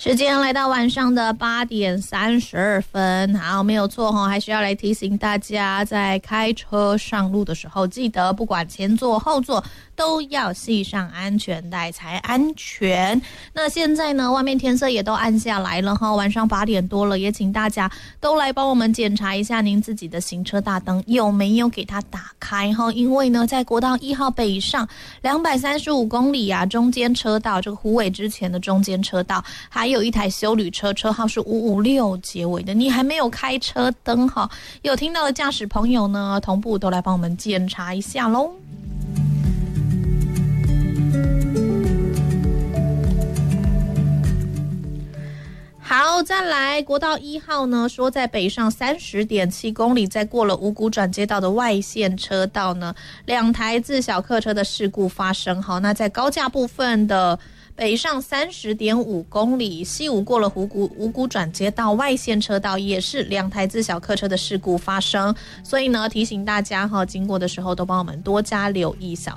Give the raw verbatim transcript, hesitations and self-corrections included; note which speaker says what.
Speaker 1: 时间来到晚上的八点三十二分，好，没有错哈，还是要来提醒大家，在开车上路的时候，记得不管前座后座都要系上安全带才安全。那现在呢，外面天色也都暗下来了哈，晚上八点多了，也请大家都来帮我们检查一下您自己的行车大灯有没有给它打开哈，因为呢，在国道一号北上两百三十五公里啊，中间车道这个虎尾之前的中间车道，还有有一台休旅车，车号是五五六结尾的，你还没有开车灯哈，有听到的驾驶朋友呢，同步都来帮我们检查一下咯。好，再来国道一号呢，说在北上三十点七公里，在过了五股转接道的外线车道呢，两台自小客车的事故发生。好，那在高架部分的北上三十点五公里，西武过了五股五股转接道外线车道，也是两台自小客车的事故发生。所以呢，提醒大家哈，经过的时候都帮我们多加留意小